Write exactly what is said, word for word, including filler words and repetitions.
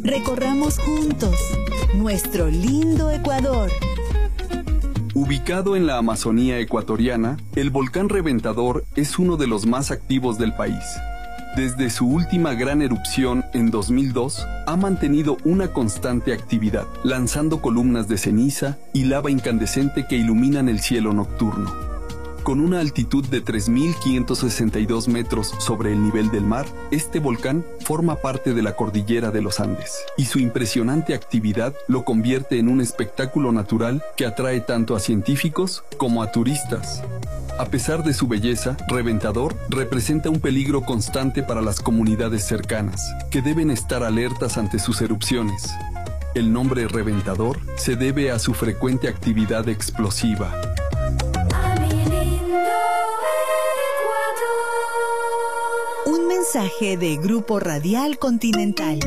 Recorramos juntos nuestro lindo Ecuador. Ubicado en la Amazonía ecuatoriana, el volcán Reventador es uno de los más activos del país. Desde su última gran erupción en dos mil dos, ha mantenido una constante actividad, lanzando columnas de ceniza y lava incandescente que iluminan el cielo nocturno. Con una altitud de tres mil quinientos sesenta y dos metros sobre el nivel del mar, este volcán forma parte de la cordillera de los Andes, y su impresionante actividad lo convierte en un espectáculo natural que atrae tanto a científicos como a turistas. A pesar de su belleza, Reventador representa un peligro constante para las comunidades cercanas, que deben estar alertas ante sus erupciones. El nombre Reventador se debe a su frecuente actividad explosiva. Un mensaje de Grupo Radial Continental.